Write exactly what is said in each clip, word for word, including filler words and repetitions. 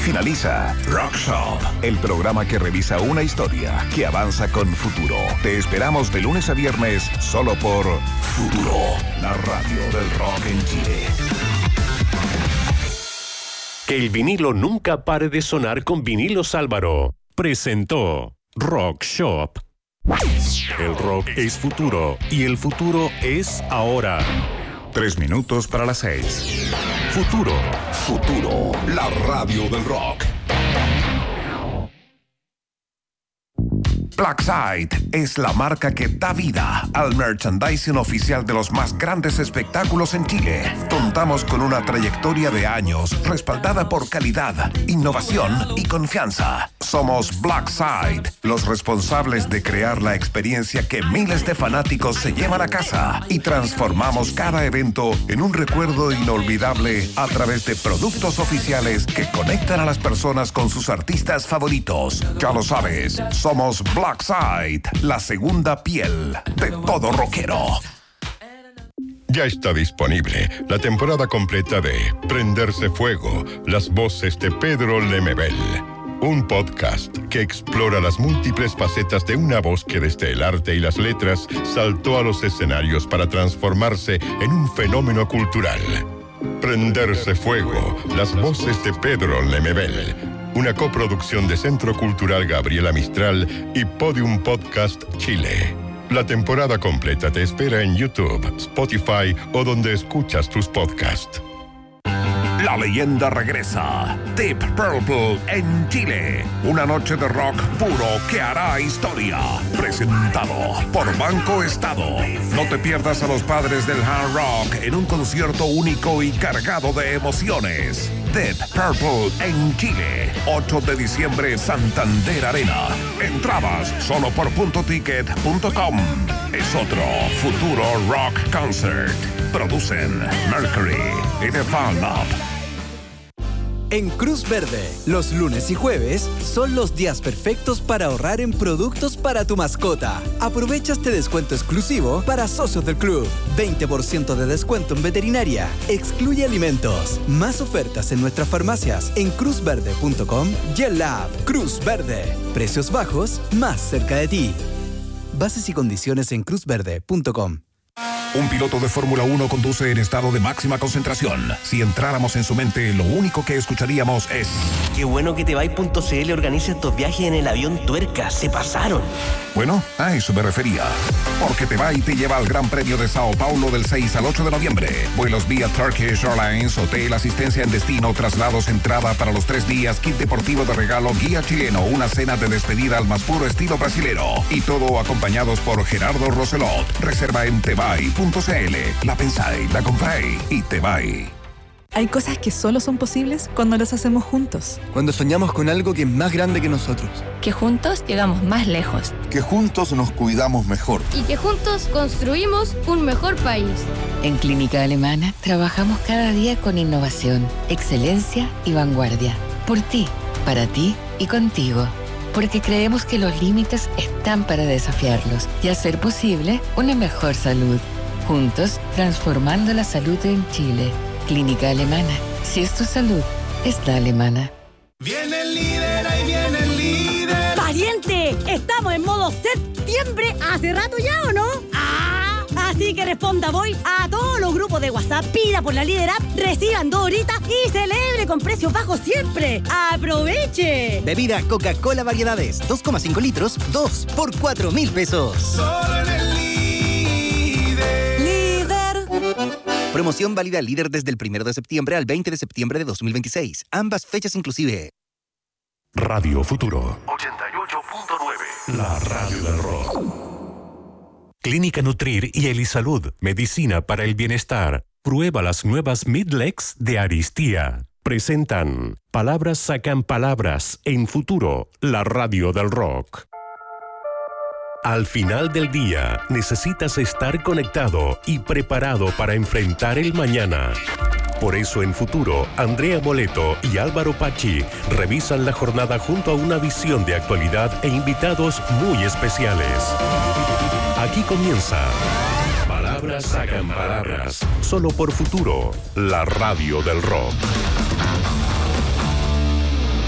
finaliza Rock Shop, el programa que revisa una historia que avanza con futuro. Te esperamos de lunes a viernes solo por Futuro, la radio del rock en Chile. Que el vinilo nunca pare de sonar con Vinilos Álvaro. Presentó Rock Shop. El rock es futuro y el futuro es ahora. Tres minutos para las seis. Futuro. Futuro, la radio del rock. Blackside es la marca que da vida al merchandising oficial de los más grandes espectáculos en Chile. Contamos con una trayectoria de años respaldada por calidad, innovación y confianza. Somos Blackside, los responsables de crear la experiencia que miles de fanáticos se llevan a casa y transformamos cada evento en un recuerdo inolvidable a través de productos oficiales que conectan a las personas con sus artistas favoritos. Ya lo sabes, somos Blackside. Blackside, la segunda piel de todo rockero. Ya está disponible la temporada completa de Prenderse Fuego, las voces de Pedro Lemebel. Un podcast que explora las múltiples facetas de una voz que desde el arte y las letras saltó a los escenarios para transformarse en un fenómeno cultural. Prenderse Fuego, las voces de Pedro Lemebel. Una coproducción de Centro Cultural Gabriela Mistral y Podium Podcast Chile. La temporada completa te espera en YouTube, Spotify o donde escuchas tus podcasts. La leyenda regresa. Deep Purple en Chile. Una noche de rock puro que hará historia. Presentado por Banco Estado. No te pierdas a los padres del hard rock en un concierto único y cargado de emociones. Deep Purple en Chile. ocho de diciembre, Santander Arena. Entradas solo por punto ticket punto com. Es otro futuro rock concert. Producen Mercury y The Fan Up. En Cruz Verde, los lunes y jueves son los días perfectos para ahorrar en productos para tu mascota. Aprovecha este descuento exclusivo para socios del club. veinte por ciento de descuento en veterinaria. Excluye alimentos. Más ofertas en nuestras farmacias en cruz verde punto com y en la app Cruz Verde. Precios bajos, más cerca de ti. Bases y condiciones en cruz verde punto com. Un piloto de Fórmula uno conduce en estado de máxima concentración. Si entráramos en su mente, lo único que escucharíamos es... Qué bueno que Tebay.cl organiza estos viajes en el avión Tuerca. Se pasaron. Bueno, a eso me refería. Porque Tebay te lleva al Gran Premio de Sao Paulo del seis al ocho de noviembre. Vuelos vía Turkish Airlines, hotel, asistencia en destino, traslados, entrada para los tres días, kit deportivo de regalo, guía chileno, una cena de despedida al más puro estilo brasilero. Y todo acompañados por Gerardo Roselot. Reserva en Tebay punto c l. La pensáis, la compráis y Tebay. Hay cosas que solo son posibles cuando las hacemos juntos. Cuando soñamos con algo que es más grande que nosotros. Que juntos llegamos más lejos. Que juntos nos cuidamos mejor. Y que juntos construimos un mejor país. En Clínica Alemana trabajamos cada día con innovación, excelencia y vanguardia. Por ti, para ti y contigo. Porque creemos que los límites están para desafiarlos y hacer posible una mejor salud. Juntos, transformando la salud en Chile. Clínica Alemana. Si es tu salud, es la alemana. Viene el líder, ahí viene el líder. ¡Pariente! Estamos en modo septiembre hace rato ya, ¿o no? ¡Ah! Así que responda voy a todos los grupos de WhatsApp, pida por la Líder App, reciban dos horitas y celebre con precios bajos siempre. ¡Aproveche! Bebida Coca-Cola Variedades, dos coma cinco litros, dos por cuatro mil pesos. Solo en el líder. Líder. Promoción válida Líder desde el primero de septiembre al veinte de septiembre de dos mil veintiséis. Ambas fechas inclusive. Radio Futuro ochenta y ocho punto nueve. La radio del rock. Clínica Nutrir y Elisalud, medicina para el bienestar. Prueba las nuevas Midlex de Aristía. Presentan Palabras sacan palabras en Futuro, la radio del rock. Al final del día, necesitas estar conectado y preparado para enfrentar el mañana. Por eso en Futuro, Andrea Moleto y Álvaro Pachi revisan la jornada junto a una visión de actualidad e invitados muy especiales. Aquí comienza Palabras sacan palabras, solo por Futuro, la radio del rock.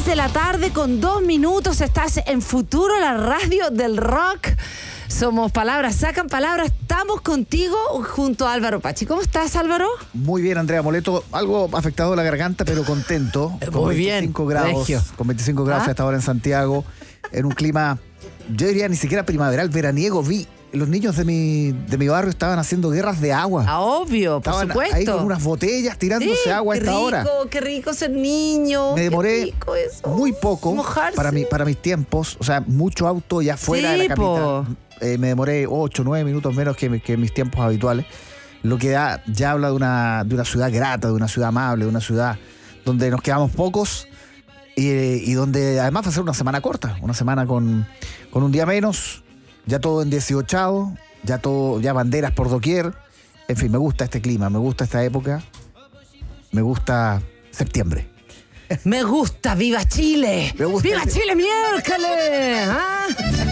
tres de la tarde con dos minutos. Estás en Futuro, la radio del rock. Somos Palabras Sacan Palabras. Estamos contigo junto a Álvaro Pachi. ¿Cómo estás, Álvaro? Muy bien, Andrea Moleto. Algo afectado la garganta, pero contento. Con Muy veinticinco bien, grados, Regio. Con veinticinco grados ¿Ah? a esta hora en Santiago. En un clima, yo diría ni siquiera primaveral, veraniego. Vi, los niños de mi, de mi barrio estaban haciendo guerras de agua. Ah, obvio, por estaban supuesto. ahí con unas botellas tirándose Sí, agua a qué esta rico, hora. Qué rico ser niño. Me demoré qué rico eso. muy poco Mojarse. para, mi, para mis tiempos. O sea, mucho auto ya fuera Sí, de la capital. po. Eh, me demoré ocho, nueve minutos menos que, que mis tiempos habituales. Lo que da, ya habla de una, de una ciudad grata, de una ciudad amable, de una ciudad donde nos quedamos pocos y, y donde además va a ser una semana corta, una semana con, con un día menos, ya todo en dieciochavo, ya todo, ya banderas por doquier. En fin, me gusta este clima, me gusta esta época, me gusta septiembre. Me gusta, ¡viva Chile! Me gusta ¡Viva el- Chile, miércoles! ¿Ah?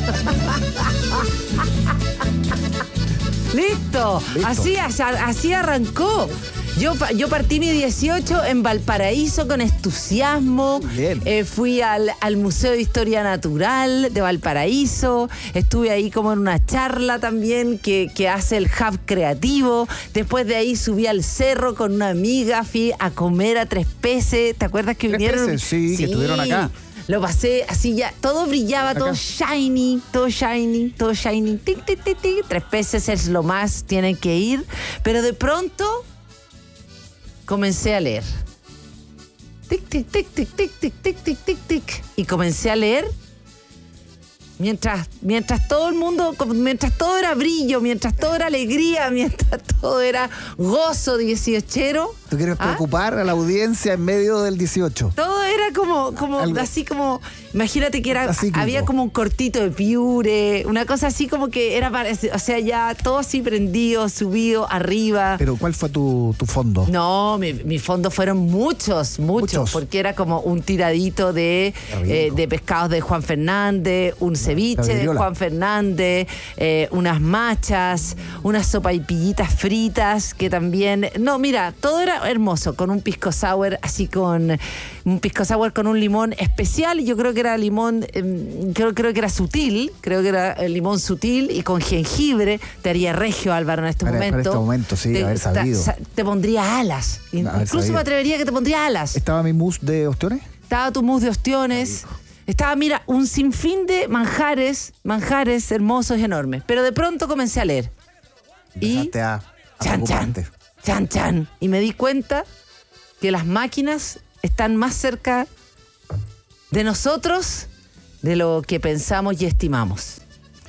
Listo. Listo. Así, así, así arrancó. Yo, pa- yo partí mi dieciocho en Valparaíso con entusiasmo. Bien. Eh, fui al, al Museo de Historia Natural de Valparaíso. Estuve ahí como en una charla también que, que hace el Hub Creativo. Después de ahí subí al cerro con una amiga. Fui a comer a Tres Peces. ¿Te acuerdas que Tres vinieron? Peces, sí, que estuvieron acá. Lo pasé así ya, todo brillaba, Acá. todo shiny, todo shiny, todo shiny. Tic, tic, tic, tic. Tres Peces es lo más, tienen que ir. Pero de pronto comencé a leer. Tic, tic, tic, tic, tic, tic, tic, tic, tic, tic. Y comencé a leer mientras, mientras todo el mundo, mientras todo era brillo, mientras todo era alegría, mientras todo era gozo dieciochero. ¿Tú quieres ¿Ah? preocupar a la audiencia en medio del dieciocho? Todo era como, como Algo así como, imagínate que era, fantasístico. había como un cortito de Piure, una cosa así como que era, para- o sea, ya todo así prendido, subido, arriba. Pero ¿cuál fue tu, tu fondo? No, mi, mi fondo fueron muchos, muchos, Muchos. porque era como un tiradito de, Qué rico. eh, de pescados de Juan Fernández, un ceviche de vidriola. Juan Fernández, eh, unas machas, unas sopaipillitas fritas que también... No, mira, todo era hermoso, con un pisco sour, así con un pisco sour con un limón especial. Yo creo que era limón, eh, creo, creo que era sutil, creo que era el limón sutil y con jengibre. Te haría regio, Álvaro, en este Para- para momento. este momento, sí, te, haber sabido. ta- te pondría alas. Haber Incluso sabido. me atrevería que te pondría alas. ¿Estaba mi mousse de ostiones? Estaba tu mousse de ostiones. Estaba, mira, un sinfín de manjares, manjares hermosos y enormes. Pero de pronto comencé a leer. Y Empezaste a, a chan, chan, preocuparte. chan, chan. Y me di cuenta que las máquinas están más cerca de nosotros de lo que pensamos y estimamos.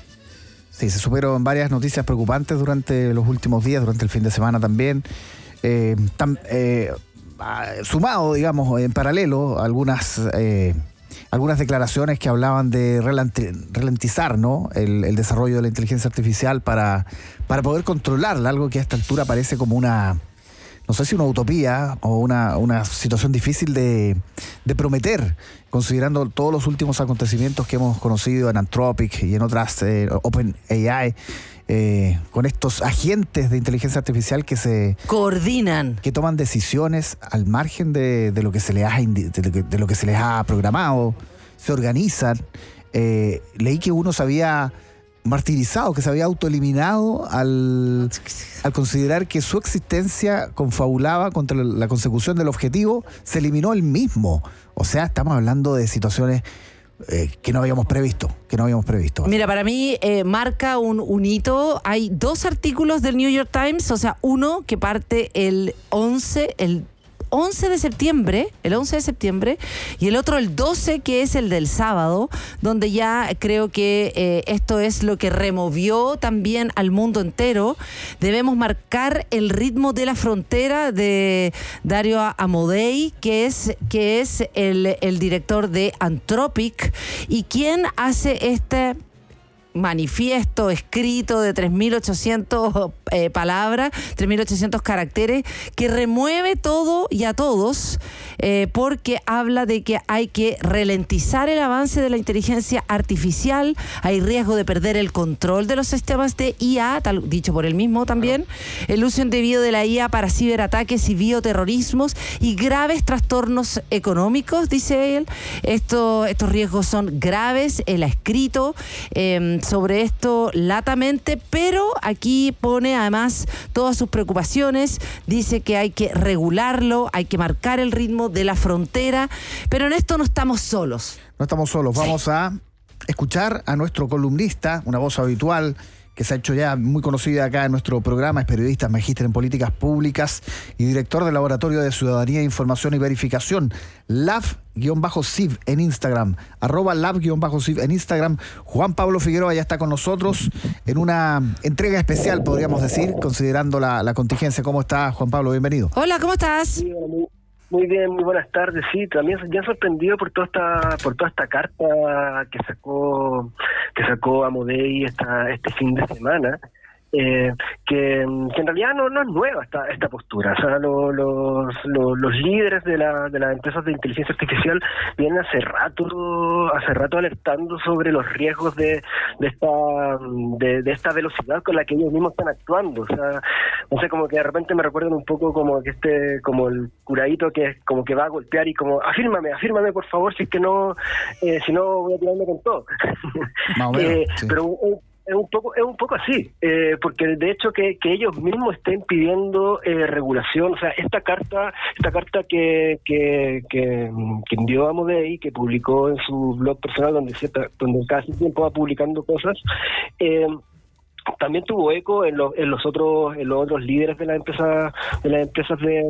Sí, se supieron varias noticias preocupantes durante los últimos días, durante el fin de semana también. Eh, tam- eh, ah, sumado, digamos, en paralelo, algunas, eh, algunas declaraciones que hablaban de relanti- ralentizar, ¿no? el, el desarrollo de la inteligencia artificial para, para poder controlarla, algo que a esta altura parece como una, no sé si una utopía o una, una situación difícil de, de prometer, considerando todos los últimos acontecimientos que hemos conocido en Anthropic y en otras, eh, OpenAI, eh, con estos agentes de inteligencia artificial que se Coordinan. que toman decisiones al margen de, de lo que se les ha indi- de lo que, de lo que se les ha programado, se organizan. Eh, leí que uno se había martirizado, que se había autoeliminado al, al considerar que su existencia confabulaba contra la, la consecución del objetivo, se eliminó él mismo. O sea, estamos hablando de situaciones eh, que no habíamos previsto, que no habíamos previsto. Mira, para mí eh, marca un, un hito. Hay dos artículos del New York Times, o sea, uno que parte el once, el once de septiembre, el once de septiembre, y el otro el doce, que es el del sábado, donde ya creo que eh, esto es lo que removió también al mundo entero. Debemos marcar el ritmo de la frontera, de Dario Amodei, que es, que es el, el director de Anthropic, y quien hace este... manifiesto escrito de tres mil ochocientas eh, palabras, tres mil ochocientos caracteres, que remueve todo y a todos, eh, porque habla de que hay que ralentizar el avance de la inteligencia artificial, hay riesgo de perder el control de los sistemas de I A, tal, dicho por él mismo también, el uso indebido de la I A para ciberataques y bioterrorismos y graves trastornos económicos, dice él. Esto, estos riesgos son graves, él ha escrito eh, sobre esto latamente, pero aquí pone además todas sus preocupaciones, dice que hay que regularlo, hay que marcar el ritmo de la frontera, pero en esto no estamos solos. No estamos solos, vamos sí. a escuchar a nuestro columnista, una voz habitual, que se ha hecho ya muy conocida acá en nuestro programa, es periodista, magíster en políticas públicas y director del Laboratorio de Ciudadanía, Información y Verificación, Lab-C I V en Instagram, arroba Lab-C I V en Instagram. Juan Pablo Figueroa ya está con nosotros en una entrega especial, podríamos decir, considerando la, la contingencia. ¿Cómo está, Juan Pablo? Bienvenido. Hola, ¿cómo estás? Sí, muy, muy bien, muy buenas tardes. Sí, también ya sorprendido por toda esta por toda esta carta que sacó que sacó Amodei esta, este fin de semana. Eh, que, que en realidad no, no es nueva esta esta postura. O sea, lo, los, los los líderes de la de las empresas de inteligencia artificial vienen hace rato hace rato alertando sobre los riesgos de de esta de, de esta velocidad con la que ellos mismos están actuando. O sea, no sé, como que de repente me recuerdan un poco como que este como el curadito que es como que va a golpear y como afírmame, afírmame por favor, si es que no eh, si no voy a tirarme con todo. Más o menos, eh, sí. Pero eh, Es un poco es un poco así, eh, porque de hecho que, que ellos mismos estén pidiendo eh, regulación, o sea, esta carta esta carta que que, que, que envió Amodei, que publicó en su blog personal, donde, se, donde casi tiempo va publicando cosas, eh, también tuvo eco en los en los otros en los otros líderes de las empresas de las empresas de,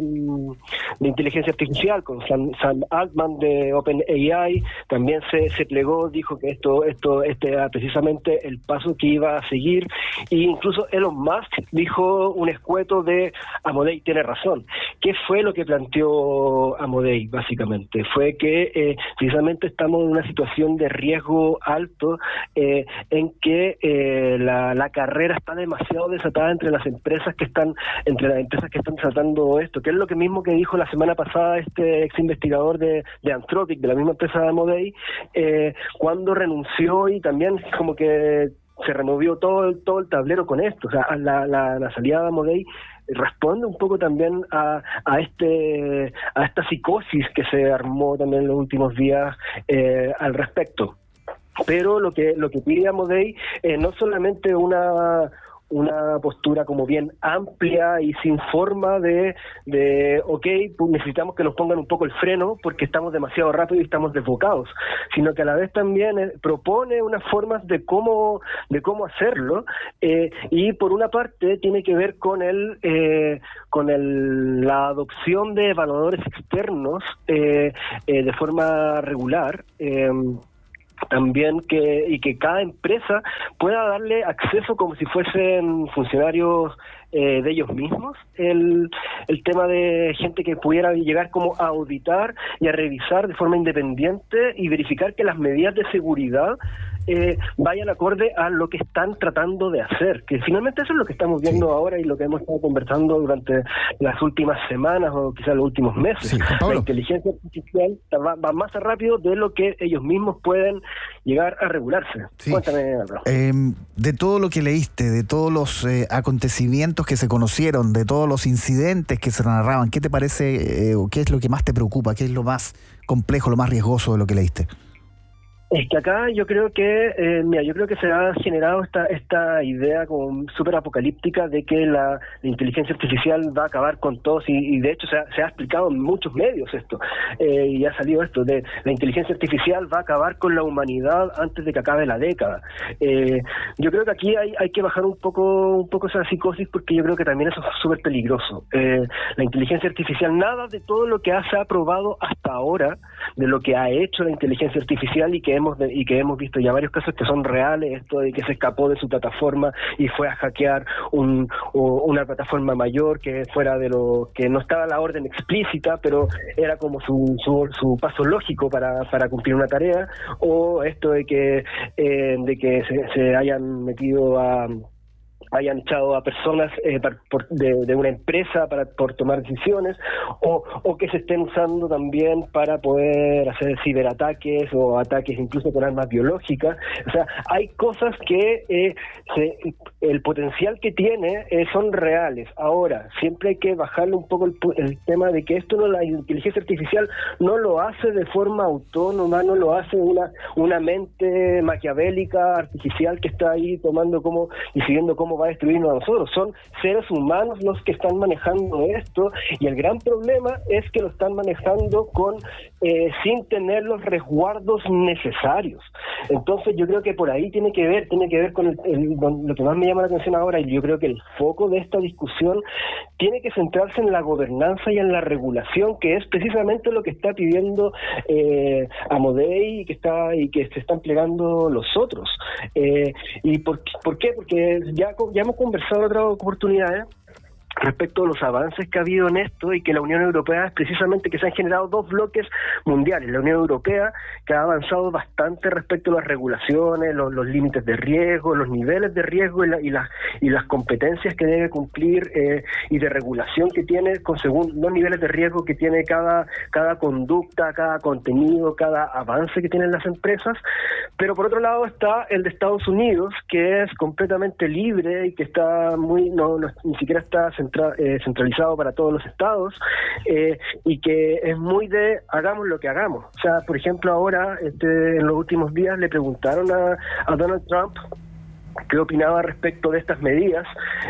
de inteligencia artificial, con Sam, Sam Altman de OpenAI también se, se plegó, dijo que esto esto este era precisamente el paso que iba a seguir, e incluso Elon Musk dijo un escueto de Amodei tiene razón. ¿Qué fue lo que planteó Amodei? Básicamente fue que eh, precisamente estamos en una situación de riesgo alto, eh, en que eh, la, la carrera está demasiado desatada entre las empresas que están entre las empresas que están tratando esto, que es lo que mismo que dijo la semana pasada este ex investigador de, de Anthropic, de la misma empresa de Amodei, eh, cuando renunció, y también como que se removió todo el, todo el tablero con esto. O sea, la, la, la salida de Amodei responde un poco también a, a este a esta psicosis que se armó también en los últimos días eh, al respecto. Pero lo que lo que pide Amodei es eh, no solamente una una postura como bien amplia y sin forma de, de ok, pues necesitamos que nos pongan un poco el freno porque estamos demasiado rápido y estamos desbocados, sino que a la vez también eh, propone unas formas de cómo de cómo hacerlo, eh, y por una parte tiene que ver con el eh, con el la adopción de evaluadores externos eh, eh, de forma regular, eh, también que y que cada empresa pueda darle acceso como si fuesen funcionarios eh, de ellos mismos, el, el tema de gente que pudiera llegar como a auditar y a revisar de forma independiente y verificar que las medidas de seguridad eh, vayan acorde a lo que están tratando de hacer, que finalmente eso es lo que estamos viendo sí. ahora y lo que hemos estado conversando durante las últimas semanas o quizás los últimos meses. Sí, la inteligencia artificial va, va más rápido de lo que ellos mismos pueden llegar a regularse. Sí. Cuéntame, Álvaro. Eh, de todo lo que leíste, de todos los eh, acontecimientos que se conocieron, de todos los incidentes que se narraban, ¿qué te parece eh, o qué es lo que más te preocupa? ¿Qué es lo más complejo, lo más riesgoso de lo que leíste? Es que acá yo creo que, eh, mira, yo creo que se ha generado esta esta idea como súper apocalíptica de que la, la inteligencia artificial va a acabar con todos, y, y de hecho se ha, se ha explicado en muchos medios esto, eh, y ha salido esto, de la inteligencia artificial va a acabar con la humanidad antes de que acabe la década. Eh, yo creo que aquí hay hay que bajar un poco un poco esa psicosis, porque yo creo que también eso es súper peligroso. Eh, la inteligencia artificial, nada de todo lo que ha, se ha probado hasta ahora, de lo que ha hecho la inteligencia artificial y que hemos de, y que hemos visto ya varios casos que son reales, esto de que se escapó de su plataforma y fue a hackear un, una plataforma mayor que fuera de lo que no estaba la orden explícita, pero era como su, su, su paso lógico para, para cumplir una tarea, o esto de que eh, de que se, se hayan metido a hayan echado a personas eh, por, de, de una empresa para por tomar decisiones, o, o que se estén usando también para poder hacer ciberataques o ataques incluso con armas biológicas. O sea, hay cosas que eh, se, el potencial que tiene eh, son reales. Ahora, siempre hay que bajarle un poco el, el tema de que esto no, la inteligencia artificial no lo hace de forma autónoma, no lo hace una, una mente maquiavélica artificial que está ahí tomando como y siguiendo cómo va a destruirnos a nosotros. Son seres humanos los que están manejando esto, y el gran problema es que lo están manejando con eh, sin tener los resguardos necesarios. Entonces yo creo que por ahí tiene que ver, tiene que ver con el, el, lo que más me llama la atención ahora, y yo creo que el foco de esta discusión tiene que centrarse en la gobernanza y en la regulación, que es precisamente lo que está pidiendo eh, Amodei y que está y que se están plegando los otros. Eh, ¿Y por, por qué? Porque ya Ya hemos conversado en otras oportunidades respecto a los avances que ha habido en esto, y que la Unión Europea es precisamente que se han generado dos bloques mundiales. La Unión Europea, que ha avanzado bastante respecto a las regulaciones, los, los límites de riesgo, los niveles de riesgo y, la, y, las, y las competencias que debe cumplir eh, y de regulación que tiene con según los niveles de riesgo que tiene cada, cada conducta, cada contenido, cada avance que tienen las empresas. Pero por otro lado está el de Estados Unidos, que es completamente libre y que está muy no, no ni siquiera está Centra, eh, centralizado para todos los estados, eh, y que es muy de hagamos lo que hagamos. O sea, por ejemplo, ahora este, en los últimos días le preguntaron a, a Donald Trump qué opinaba respecto de estas medidas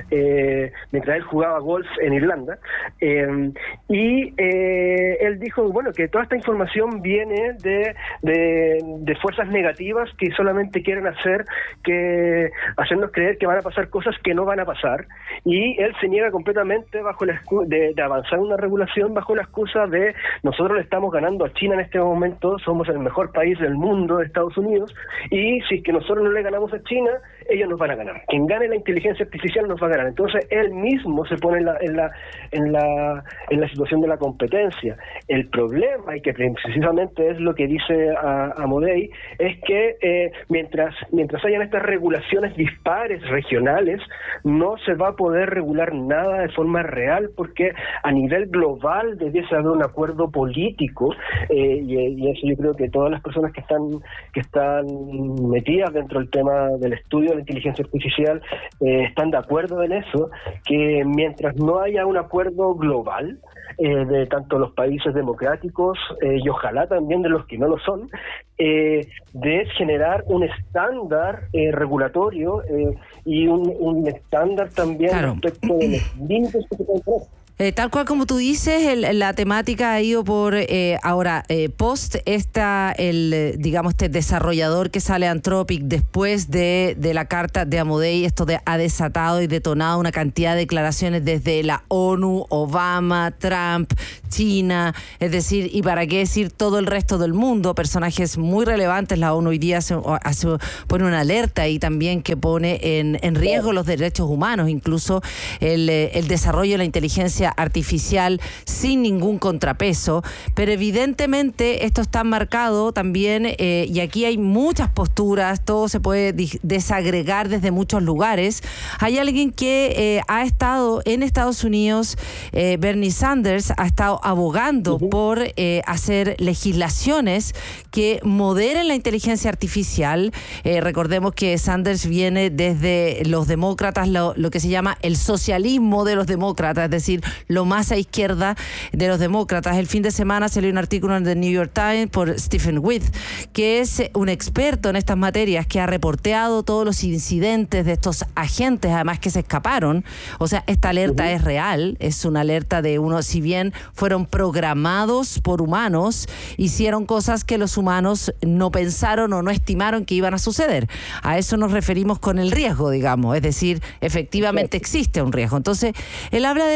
eh, mientras él jugaba golf en Irlanda, eh, y eh, él dijo, bueno, que toda esta información viene de, de, de fuerzas negativas que solamente quieren hacer que hacernos creer que van a pasar cosas que no van a pasar, y él se niega completamente bajo la excu- de, de avanzar una regulación bajo la excusa de nosotros le estamos ganando a China en este momento, somos el mejor país del mundo, de Estados Unidos, y si es que nosotros no le ganamos a China, ellos nos van a ganar. Quien gane la inteligencia artificial nos va a ganar. Entonces él mismo se pone en la en la en la en la situación de la competencia. El problema, y que precisamente es lo que dice Amodei, es que eh, mientras mientras hayan estas regulaciones dispares regionales, no se va a poder regular nada de forma real, porque a nivel global debiese haber un acuerdo político, eh, y, y eso yo creo que todas las personas que están que están metidas dentro del tema del estudio de la inteligencia artificial eh, están de acuerdo en eso, que mientras no haya un acuerdo global eh, de tanto los países democráticos eh, y ojalá también de los que no lo son, eh, de generar un estándar eh, regulatorio eh, y un, un estándar también claro. respecto de los límites que se pueden poner. Eh, tal cual como tú dices, el, la temática ha ido por eh, ahora eh, post está el digamos este desarrollador que sale Anthropic después de, de la carta de Amodei. Esto de, ha desatado y detonado una cantidad de declaraciones desde la ONU, Obama, Trump, China, es decir, y para qué decir todo el resto del mundo, personajes muy relevantes. La ONU hoy día hace, hace, pone una alerta y también que pone en, en riesgo los derechos humanos, incluso el, el desarrollo de la inteligencia artificial sin ningún contrapeso, pero evidentemente esto está marcado también eh, y aquí hay muchas posturas, todo se puede desagregar desde muchos lugares. Hay alguien que eh, ha estado en Estados Unidos, eh, Bernie Sanders, ha estado abogando uh-huh. por eh, hacer legislaciones que moderen la inteligencia artificial. Eh, recordemos que Sanders viene desde los demócratas, lo, lo que se llama el socialismo de los demócratas, es decir, lo más a izquierda de los demócratas. El fin de semana salió un artículo en The New York Times por Stephen Witt, que es un experto en estas materias, que ha reporteado todos los incidentes de estos agentes, además que se escaparon. O sea, esta alerta uh-huh. es real, es una alerta de uno, si bien fueron programados por humanos, hicieron cosas que los humanos no pensaron o no estimaron que iban a suceder. A eso nos referimos con el riesgo, digamos, es decir, efectivamente existe un riesgo. Entonces, él habla de la,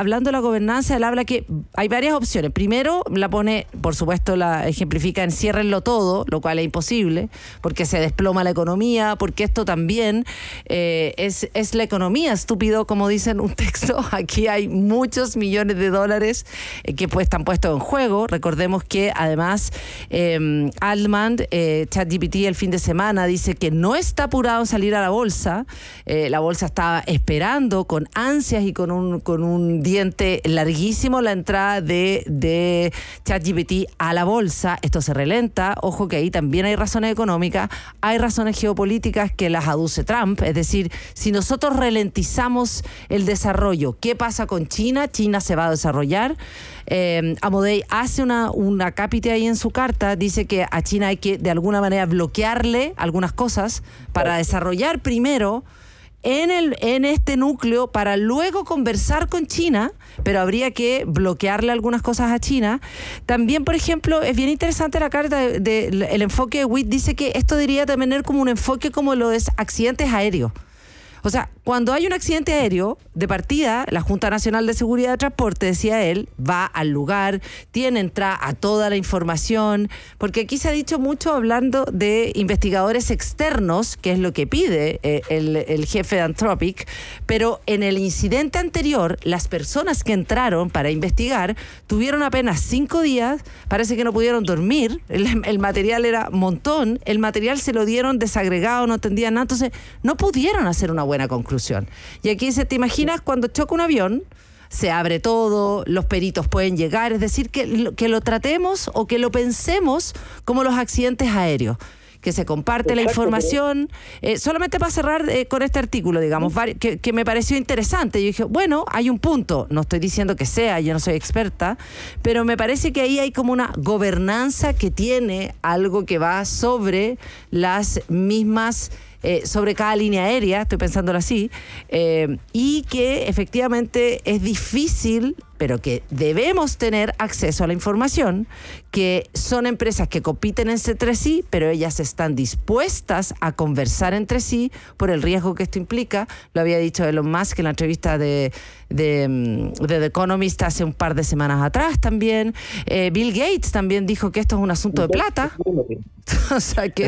hablando de la gobernanza, él habla que hay varias opciones. Primero, la pone, por supuesto, la ejemplifica en ciérrenlo todo, lo cual es imposible, porque se desploma la economía, porque esto también eh, es, es la economía, estúpido, como dicen un texto. Aquí hay muchos millones de dólares eh, que pues, están puestos en juego. Recordemos que además eh, Altman, eh, ChatGPT el fin de semana, dice que no está apurado en salir a la bolsa. Eh, la bolsa estaba esperando con ansias y con un, con un diente larguísimo la entrada de, de ChatGPT a la bolsa. Esto se relenta. Ojo que ahí también hay razones económicas, hay razones geopolíticas que las aduce Trump. Es decir, si nosotros ralentizamos el desarrollo, ¿qué pasa con China? China se va a desarrollar. Eh, Amodei hace una, una cápite ahí en su carta, dice que a China hay que de alguna manera bloquearle algunas cosas para desarrollar primero en, el, en este núcleo para luego conversar con China, pero habría que bloquearle algunas cosas a China. También, por ejemplo, es bien interesante la carta de, de, el enfoque de Witt, dice que esto debería tener como un enfoque como lo es accidentes aéreos. O sea, cuando hay un accidente aéreo, de partida, la Junta Nacional de Seguridad de Transporte, decía él, va al lugar, tiene entrada a toda la información, porque aquí se ha dicho mucho hablando de investigadores externos, que es lo que pide eh, el, el jefe de Anthropic, pero en el incidente anterior, las personas que entraron para investigar tuvieron apenas cinco días, parece que no pudieron dormir, el, el material era montón, el material se lo dieron desagregado, no entendían nada, entonces no pudieron hacer una buena conclusión. Y aquí se te imaginas cuando choca un avión, se abre todo, los peritos pueden llegar, es decir, que, que lo tratemos o que lo pensemos como los accidentes aéreos, que se comparte Exacto, la información. Eh, solamente para cerrar eh, con este artículo, digamos, que, que me pareció interesante. Yo dije, bueno, hay un punto, no estoy diciendo que sea, yo no soy experta, pero me parece que ahí hay como una gobernanza que tiene algo que va sobre las mismas... Eh, sobre cada línea aérea, estoy pensándolo así, eh, y que efectivamente es difícil, pero que debemos tener acceso a la información, que son empresas que compiten entre sí, pero ellas están dispuestas a conversar entre sí por el riesgo que esto implica. Lo había dicho Elon Musk en la entrevista de, de, de The Economist hace un par de semanas atrás también. Eh, Bill Gates también dijo que esto es un asunto de plata. O sea que...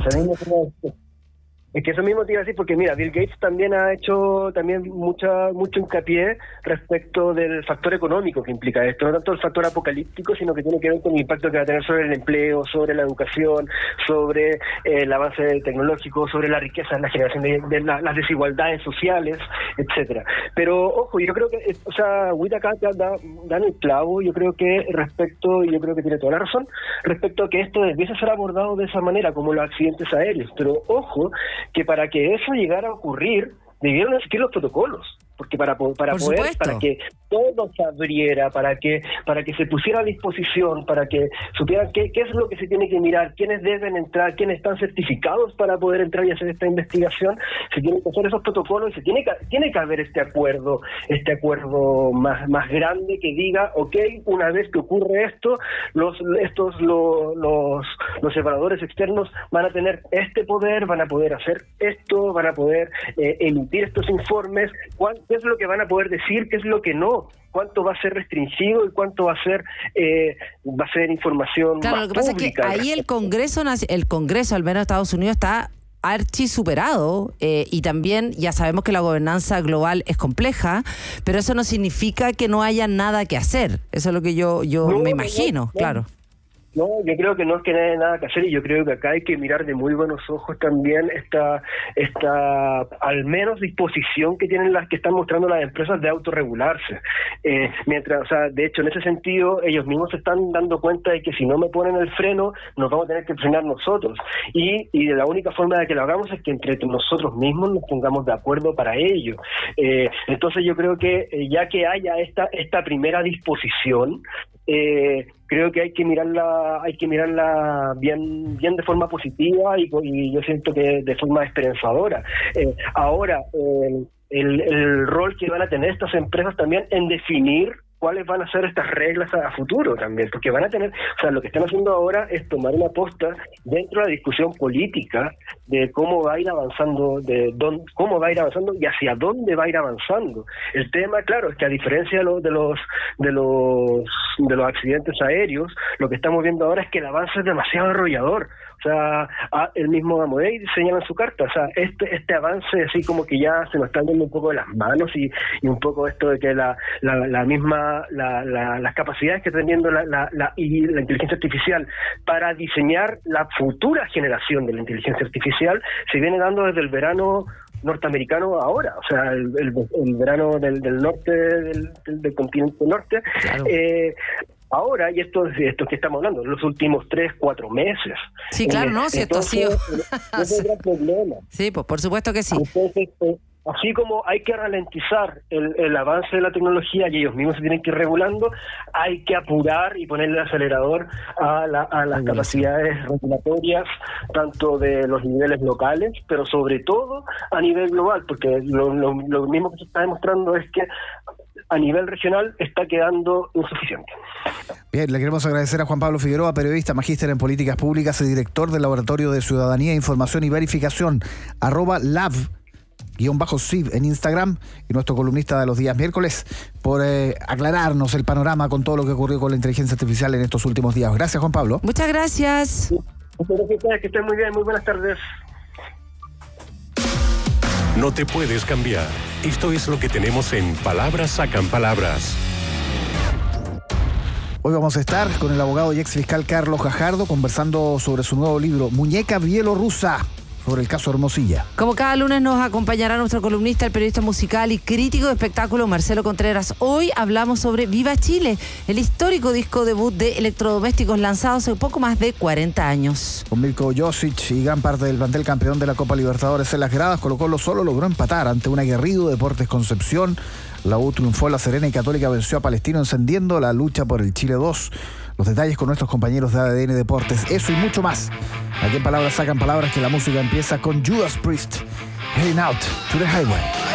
Es que eso mismo te iba a decir, porque mira, Bill Gates también ha hecho también mucha mucho hincapié respecto del factor económico que implica esto, no tanto el factor apocalíptico, sino que tiene que ver con el impacto que va a tener sobre el empleo, sobre la educación, sobre eh, el avance tecnológico, sobre la riqueza, la generación de, de la, las desigualdades sociales, etcétera. Pero ojo, yo creo que, o sea, Witt acá da, da el clavo, yo creo que respecto, y yo creo que tiene toda la razón, respecto a que esto debiese ser abordado de esa manera, como los accidentes aéreos. Pero ojo, que para que eso llegara a ocurrir, debieron existir los protocolos, porque para, para Por poder, supuesto. para que todo se abriera, para que para que se pusiera a disposición, para que supieran qué, qué es lo que se tiene que mirar, quiénes deben entrar, quiénes están certificados para poder entrar y hacer esta investigación, se tienen que hacer esos protocolos y se tiene que, tiene que haber este acuerdo, este acuerdo más, más grande que diga, ok, una vez que ocurre esto, los estos lo, los, los evaluadores externos van a tener este poder, van a poder hacer esto, van a poder eh, emitir estos informes, cuál, qué es lo que van a poder decir, qué es lo que no, cuánto va a ser restringido y cuánto va a ser eh, va a ser información claro, más lo que pasa pública. Es que ahí el Congreso, el Congreso, al menos de Estados Unidos, está archi superado eh, y también ya sabemos que la gobernanza global es compleja, pero eso no significa que no haya nada que hacer. Eso es lo que yo, yo no, me imagino, no, no, claro. No, yo creo que no es que no haya nada que hacer, y yo creo que acá hay que mirar de muy buenos ojos también esta, esta al menos disposición que tienen las que están mostrando las empresas de autorregularse. Eh, mientras, o sea, de hecho, en ese sentido, ellos mismos se están dando cuenta de que si no me ponen el freno, nos vamos a tener que frenar nosotros. Y, y la única forma de que lo hagamos es que entre nosotros mismos nos pongamos de acuerdo para ello. Eh, entonces yo creo que eh, ya que haya esta, esta primera disposición, eh, creo que hay que mirarla hay que mirarla bien bien de forma positiva y, y yo siento que de forma esperanzadora. Eh, ahora, eh, el, el rol que van a tener estas empresas también en definir cuáles van a ser estas reglas a, a futuro también, porque van a tener, o sea, lo que están haciendo ahora es tomar una posta dentro de la discusión política de cómo va a ir avanzando, de dónde, cómo va a ir avanzando y hacia dónde va a ir avanzando. El tema, claro, es que a diferencia de los de los de los de los accidentes aéreos, lo que estamos viendo ahora es que el avance es demasiado arrollador. O sea, el mismo Amodei señala en su carta, o sea, este este avance así como que ya se nos están dando un poco de las manos y, y un poco esto de que la, la, la misma, la, la, las capacidades que está teniendo la, la, la, y la inteligencia artificial para diseñar la futura generación de la inteligencia artificial se viene dando desde el verano norteamericano ahora, o sea, el, el, el verano del, del norte, del, del, del continente norte, claro. eh, Ahora, y esto es esto que estamos hablando, los últimos tres, cuatro meses. Sí, claro, eh, ¿no? Si esto ha sido... Es un gran problema. Sí, pues por supuesto que sí. Entonces, eh, así como hay que ralentizar el, el avance de la tecnología y ellos mismos se tienen que ir regulando, hay que apurar y ponerle el acelerador a, la, a las capacidades regulatorias, tanto de los niveles locales, pero sobre todo a nivel global, porque lo, lo, lo mismo que se está demostrando es que a nivel regional está quedando insuficiente. Bien, le queremos agradecer a Juan Pablo Figueroa, periodista, magíster en políticas públicas y director del Laboratorio de Ciudadanía, Información y Verificación, arroba lav, guión bajo C I V en Instagram, y nuestro columnista de los días miércoles, por eh, aclararnos el panorama con todo lo que ocurrió con la inteligencia artificial en estos últimos días. Gracias, Juan Pablo. Muchas gracias. Muchas gracias, que estén muy bien, muy buenas tardes. No te puedes cambiar. Esto es lo que tenemos en Palabras Sacan Palabras. Hoy vamos a estar con el abogado y ex fiscal Carlos Gajardo conversando sobre su nuevo libro, Muñeca Bielorrusa, sobre el caso Hermosilla. Como cada lunes nos acompañará nuestro columnista, el periodista musical y crítico de espectáculo Marcelo Contreras. Hoy hablamos sobre Viva Chile, el histórico disco debut de electrodomésticos lanzado hace poco más de cuarenta años. Con Mirko Josic y gran parte del plantel campeón de la Copa Libertadores en las gradas, Colo-Colo solo logró empatar ante un aguerrido Deportes Concepción. La U triunfó, La Serena y Católica venció a Palestino, encendiendo la lucha por el Chile dos. Los detalles con nuestros compañeros de A D N Deportes, eso y mucho más. Aquí en Palabras Sacan Palabras, que la música empieza con Judas Priest, Heading Out to the Highway.